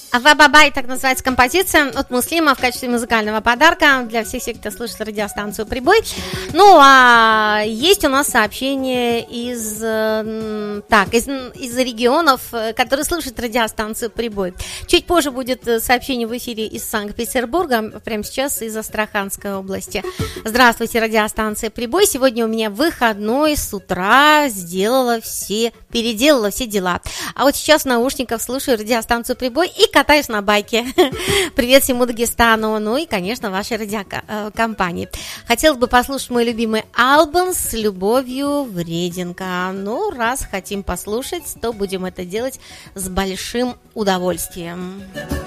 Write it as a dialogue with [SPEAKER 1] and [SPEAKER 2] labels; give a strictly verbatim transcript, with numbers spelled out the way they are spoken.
[SPEAKER 1] Ва-ба-бай, так называется композиция от Муслима в качестве музыкального подарка для всех, всех, кто слушает радиостанцию «Прибой». Ну, а есть у нас сообщение из, так, из, из регионов, которые слушают радиостанцию «Прибой». Чуть позже будет сообщение в эфире из Санкт-Петербурга, прямо сейчас из Астраханской области. Здравствуйте, радиостанция «Прибой». Сегодня у меня выходной, с утра сделала все, переделала все дела. А вот сейчас в наушниках слушаю радиостанцию «Прибой» и катаюсь на байке. Привет всему Дагестану, ну и, конечно, вашей радиокомпании. Хотелось бы послушать мой любимый альбом «С любовью, Вреденко». Ну, раз хотим послушать, то будем это делать с большим удовольствием.